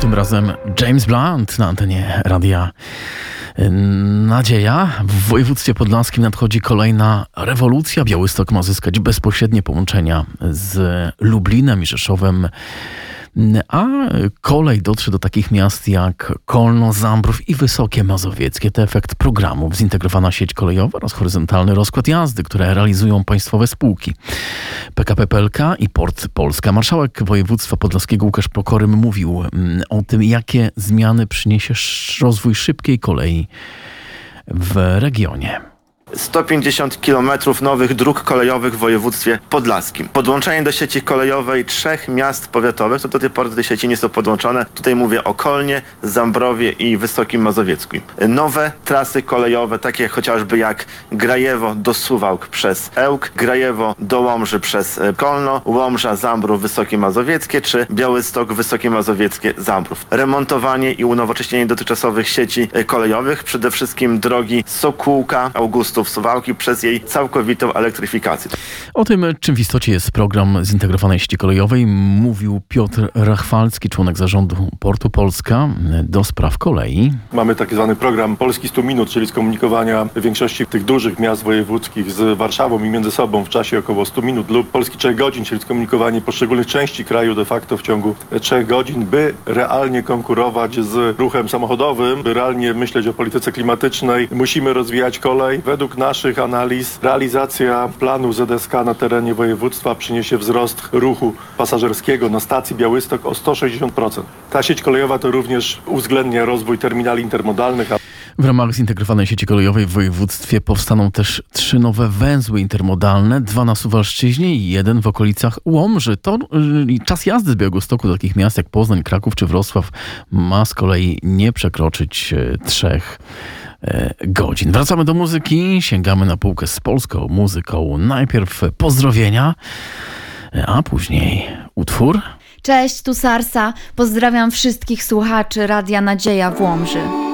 Tym razem James Blunt na antenie Radia Nadzieja. W województwie podlaskim nadchodzi kolejna rewolucja. Białystok ma zyskać bezpośrednie połączenia z Lublinem i Rzeszowem, a kolej dotrze do takich miast jak Kolno, Zambrów i Wysokie Mazowieckie. To efekt programów Zintegrowana Sieć Kolejowa oraz horyzontalny rozkład jazdy, które realizują państwowe spółki PKP PLK i Port Polska. Marszałek województwa podlaskiego Łukasz Pokorym mówił o tym, jakie zmiany przyniesie rozwój szybkiej kolei w regionie. 150 km nowych dróg kolejowych w województwie podlaskim. Podłączenie do sieci kolejowej 3 miast powiatowych, to do tej pory do tej sieci nie są podłączone. Tutaj mówię o Kolnie, Zambrowie i Wysokim Mazowieckim. Nowe trasy kolejowe, takie chociażby jak Grajewo do Suwałk przez Ełk, Grajewo do Łomży przez Kolno, Łomża, Zambrów, Wysokie Mazowieckie, czy Białystok, Wysokie Mazowieckie, Zambrów. Remontowanie i unowocześnienie dotychczasowych sieci kolejowych, przede wszystkim drogi Sokółka, Augustów, Suwałki przez jej całkowitą elektryfikację. O tym, czym w istocie jest program Zintegrowanej Sieci Kolejowej, mówił Piotr Rachwalski, członek zarządu Portu Polska do spraw kolei. Mamy tak zwany program Polski 100 minut, czyli skomunikowania większości tych dużych miast wojewódzkich z Warszawą i między sobą w czasie około 100 minut lub Polski 3 godzin, czyli skomunikowanie poszczególnych części kraju de facto w ciągu 3 godzin, by realnie konkurować z ruchem samochodowym, by realnie myśleć o polityce klimatycznej. Musimy rozwijać kolej. Według naszych analiz realizacja planu ZSK na terenie województwa przyniesie wzrost ruchu pasażerskiego na stacji Białystok o 160%. Ta sieć kolejowa to również uwzględnia rozwój terminali intermodalnych. W ramach Zintegrowanej Sieci Kolejowej w województwie powstaną też 3 nowe węzły intermodalne, 2 na Suwalszczyźnie i 1 w okolicach Łomży. Czas jazdy z Białegostoku do takich miast jak Poznań, Kraków czy Wrocław ma z kolei nie przekroczyć 3 godzin. Wracamy do muzyki, sięgamy na półkę z polską muzyką. Najpierw pozdrowienia, a później utwór. Cześć, tu Sarsa. Pozdrawiam wszystkich słuchaczy Radia Nadzieja w Łomży.